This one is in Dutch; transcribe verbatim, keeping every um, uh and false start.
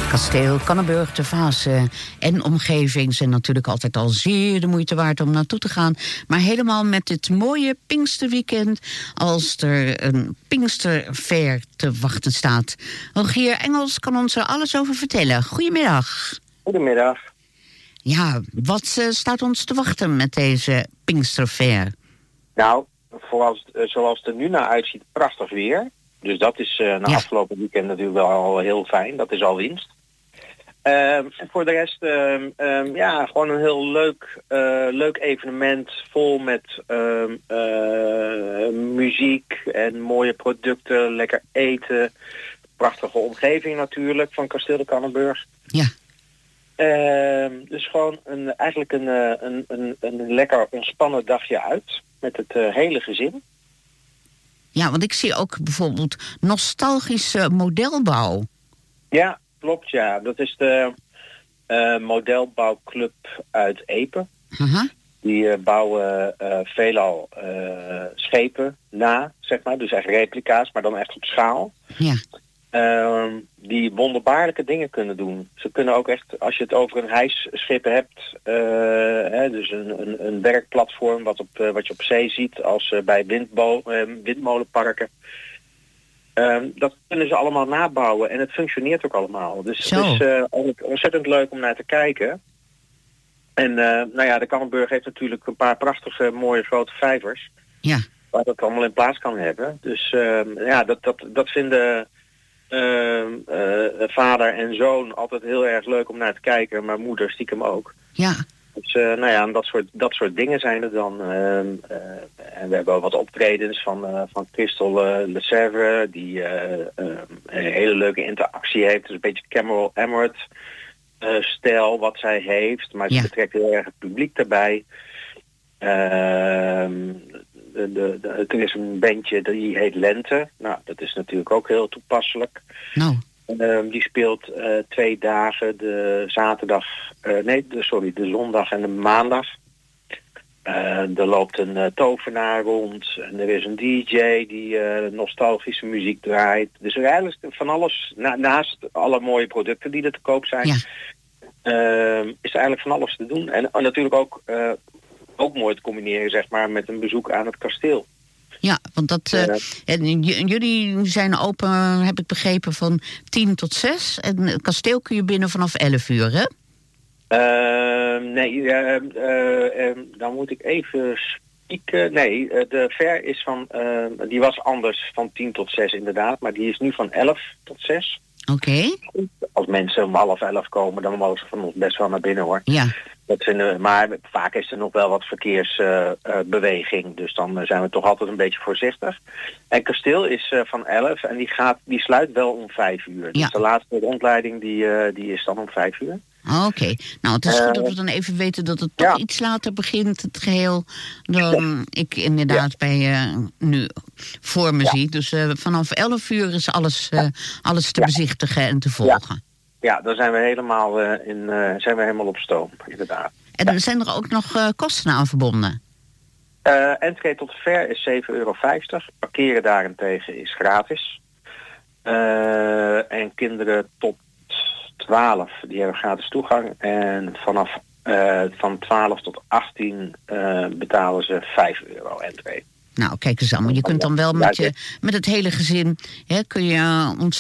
Kasteel Kannenburg, de Vaassen en omgeving zijn natuurlijk altijd al zeer de moeite waard om naartoe te gaan. Maar helemaal met dit mooie Pinksterweekend, als er een Pinksterfair te wachten staat. Rogier Engels kan ons er alles over vertellen. Goedemiddag. Goedemiddag. Ja, wat uh, staat ons te wachten met deze Pinksterfair? Nou, zoals, uh, zoals het er nu naar uitziet, prachtig weer. Dus dat is uh, na ja. afgelopen weekend natuurlijk wel al heel fijn. Dat is al winst. Uh, en voor de rest, uh, uh, ja, gewoon een heel leuk, uh, leuk evenement vol met uh, uh, muziek en mooie producten, lekker eten. Prachtige omgeving natuurlijk van Kasteel de Kannenburg. Ja. Uh, dus gewoon een, eigenlijk een, een, een, een lekker ontspannen dagje uit met het uh, hele gezin. Ja, want ik zie ook bijvoorbeeld nostalgische modelbouw. Ja, klopt, ja. Dat is de uh, modelbouwclub uit Epe. Uh-huh. Die uh, bouwen uh, veelal uh, schepen na, zeg maar. Dus echt replica's, maar dan echt op schaal. Ja. Uh, die wonderbaarlijke dingen kunnen doen. Ze kunnen ook echt, als je het over een hijsschip hebt, uh, hè, dus een, een, een werkplatform wat, op, uh, wat je op zee ziet als uh, bij windbo- uh, windmolenparken. Uh, dat kunnen ze allemaal nabouwen en het functioneert ook allemaal. Dus Zo. het is uh, ontzettend leuk om naar te kijken. En uh, nou ja, de Kannenburg heeft natuurlijk een paar prachtige, mooie grote vijvers. Ja. Waar dat allemaal in plaats kan hebben. Dus uh, ja, dat, dat, dat vinden uh, uh, vader en zoon altijd heel erg leuk om naar te kijken. Maar moeder stiekem ook. Ja. Dus uh, nou ja, dat soort, dat soort dingen zijn er dan. Uh, uh, en we hebben ook wat optredens van, uh, van Christel uh, Lesevre, die uh, uh, een hele leuke interactie heeft. Dus een beetje Cameron Emmert uh, stijl wat zij heeft. Maar ze ja. betrekt heel erg het publiek daarbij. Uh, de, de, de, er is een bandje die heet Lente. Nou, dat is natuurlijk ook heel toepasselijk. Nou. Uh, die speelt uh, twee dagen, de zaterdag, uh, nee, de, sorry, de zondag en de maandag. Uh, er loopt een uh, tovenaar rond en er is een D J die uh, nostalgische muziek draait. Dus er eigenlijk van alles, na, naast alle mooie producten die er te koop zijn, ja. uh, is er eigenlijk van alles te doen. En uh, natuurlijk ook, uh, ook mooi te combineren, zeg maar, met een bezoek aan het kasteel. Ja, want dat uh, en j- jullie zijn open, heb ik begrepen, van tien tot zes. En het kasteel kun je binnen vanaf elf uur, hè? Uh, nee, uh, uh, uh, dan moet ik even spieken. Nee, uh, de fair is van, uh, die was anders van tien tot zes inderdaad, maar die is nu van elf tot zes. Oké. Okay. Als mensen om half elf komen, dan mogen ze van ons best wel naar binnen, hoor. Ja. Dat vinden we, maar vaak is er nog wel wat verkeersbeweging. Uh, uh, dus dan uh, zijn we toch altijd een beetje voorzichtig. En kasteel is uh, van elf en die, gaat, die sluit wel om vijf uur. Dus ja. de laatste rondleiding die, uh, die is dan om vijf uur. Oké. Okay. Nou, het is uh, goed dat we dan even weten dat het toch ja. iets later begint, het geheel, dan ik inderdaad ja. bij uh, nu voor me ja. zie. Dus uh, vanaf elf uur is alles, uh, alles te ja. bezichtigen en te volgen. Ja. Ja, daar zijn we helemaal uh, in, uh, zijn we helemaal op stoom, inderdaad. En ja. zijn er ook nog uh, kosten aan verbonden? Uh, entree tot fair is zeven euro vijftig. Parkeren daarentegen is gratis. Uh, en kinderen tot twaalf, die hebben gratis toegang. En vanaf uh, van twaalf tot achttien uh, betalen ze vijf euro entree. Nou, kijk eens aan. Maar je kunt dan wel met, je, met het hele gezin, hè, kun je ons